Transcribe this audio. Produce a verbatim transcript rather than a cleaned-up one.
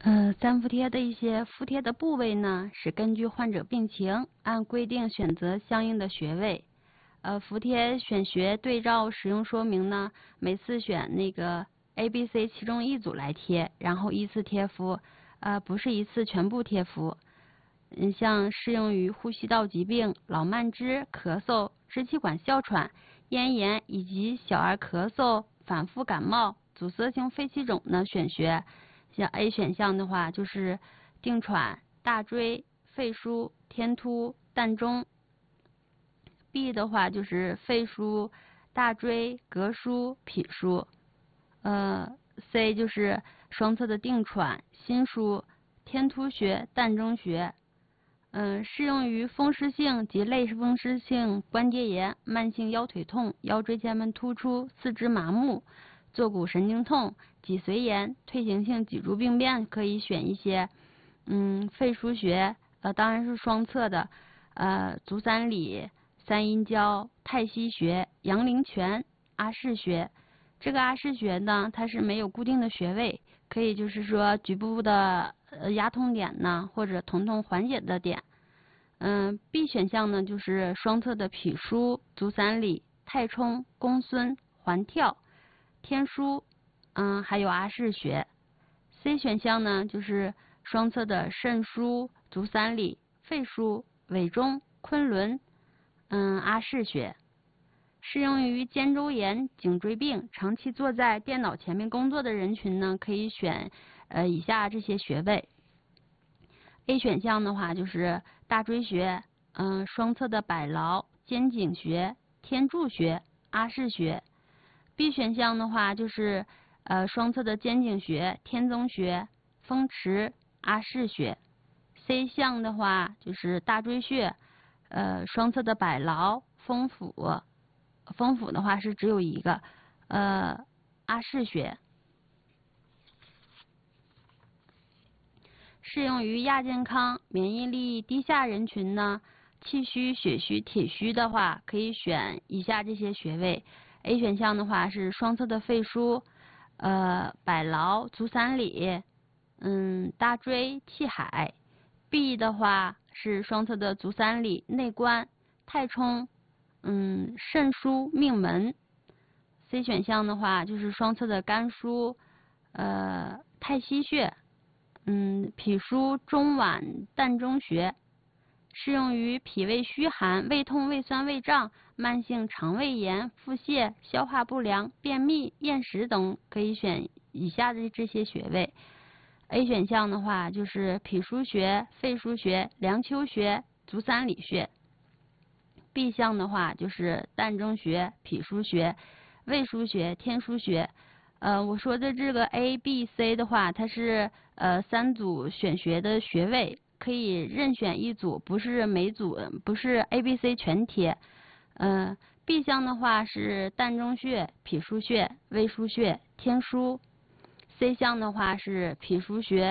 呃，三伏贴的一些敷贴的部位呢，是根据患者病情按规定选择相应的穴位。呃，服贴选穴对照使用说明呢，每次选那个 A、B、C 其中一组来贴，然后依次贴敷，呃，不是一次全部贴敷。嗯，像适用于呼吸道疾病、老慢支、咳嗽、支气管哮喘、咽炎以及小儿咳嗽、反复感冒、阻塞性肺气肿呢选穴。像 A 选项的话，就是定喘、大椎、肺腧、天突、膻中。B 的话就是肺腧、大椎、膈腧、脾腧。呃 C 就是双侧的定喘、心腧、天突穴、膻中穴。嗯、呃，适用于风湿性及类风湿性关节炎、慢性腰腿痛、腰椎间盘突出、四肢麻木、坐骨神经痛、脊髓炎、退行性脊柱病变，可以选一些嗯肺腧穴，呃当然是双侧的，呃足三里、三阴交、太溪穴、阳陵泉、阿是穴。这个阿是穴呢，它是没有固定的穴位，可以就是说局部的呃压痛点呢，或者疼痛缓解的点。嗯 ，B 选项呢就是双侧的脾腧、足三里、太冲、公孙、环跳、天枢，嗯，还有阿是穴。C 选项呢就是双侧的肾腧、足三里、肺腧、委中、昆仑，嗯，阿是穴。适用于肩周炎、颈椎病，长期坐在电脑前面工作的人群呢，可以选呃以下这些穴位。A 选项的话就是大椎穴，嗯，双侧的百劳、肩井穴、天柱穴、阿是穴。B 选项的话就是呃双侧的肩井穴、天宗穴、风池、阿是穴。C 项的话就是大椎穴，呃双侧的百劳、风府。风府的话是只有一个，呃阿是穴。适用于亚健康、免疫力低下人群呢，气虚、血虚、铁虚的话，可以选以下这些穴位。A 选项的话是双侧的肺腧，呃，百劳、足三里，嗯，大椎、气海。B 的话是双侧的足三里、内关、太冲，嗯，肾腧、命门。C 选项的话就是双侧的肝腧，呃，太溪穴。嗯，脾腧、中脘、膻中穴。适用于脾胃虚寒、胃痛、胃酸、胃胀、慢性肠胃炎、腹泻、消化不良、便秘、厌食等，可以选以下的这些穴位。A 选项的话就是脾腧穴、肺腧穴、梁丘穴、足三里穴。B 项的话就是膻中穴、脾腧穴、胃腧穴、天枢穴。呃，我说的这个 A、B、C 的话，它是呃三组选穴的穴位，可以任选一组，不是每组不是 A、B、C 全贴。嗯、呃、，B 项的话是膻中穴、脾腧穴、胃腧穴、天枢。C 项的话是脾腧穴。